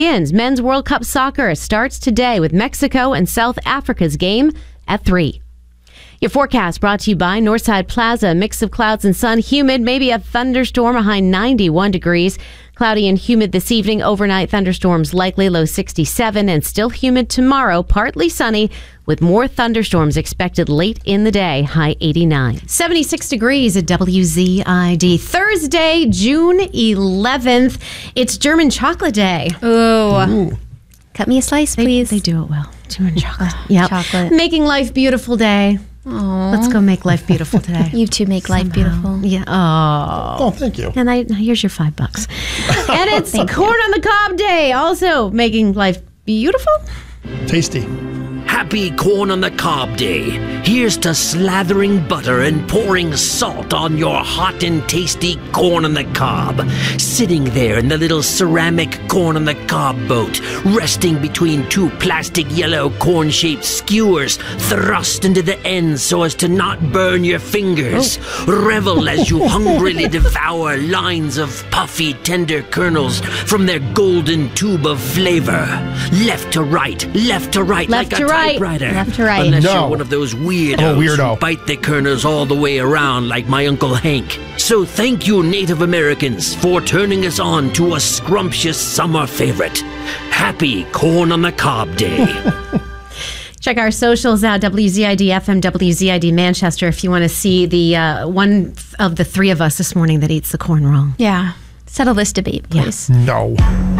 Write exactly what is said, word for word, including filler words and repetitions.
Men's World Cup soccer starts today with Mexico and South Africa's game at three. Your forecast brought to you by Northside Plaza. Mix of clouds and sun, humid, maybe a thunderstorm, a high ninety-one degrees. Cloudy and humid this evening. Overnight thunderstorms likely, low sixty-seven, and still humid tomorrow. Partly sunny with more thunderstorms expected late in the day, high eighty-nine. seventy-six degrees at W Z I D. Thursday, June eleventh. It's German Chocolate Day. Ooh. Cut me a slice, They, please. they do it well. German chocolate. Yeah. Chocolate. Making life beautiful day. Aww. Let's go make life beautiful today. You two make life beautiful. Yeah. Oh. Oh, thank you. And I here's your five bucks. And it's corn on the cob day. Also making life beautiful. Tasty. Happy Corn on the Cob Day. Here's to slathering butter and pouring salt on your hot and tasty corn on the cob. Sitting there in the little ceramic corn on the cob boat, resting between two plastic yellow corn-shaped skewers thrust into the ends so as to not burn your fingers. Oh. Revel as you hungrily devour lines of puffy, tender kernels from their golden tube of flavor. Left to right, left to right, Left like to a right. typewriter. Left to right. Unless No. you're one of those weirdos I'm a weirdo. who bite the kernels all the way around like my Uncle Hank. So thank you, Native Americans, for turning us on to a scrumptious summer favorite. Happy Corn on the Cob Day. Check our socials out, W Z I D F M, W Z I D Manchester, if you want to see the uh, one of the three of us this morning that eats the corn wrong. Yeah. Settle this debate, please. No.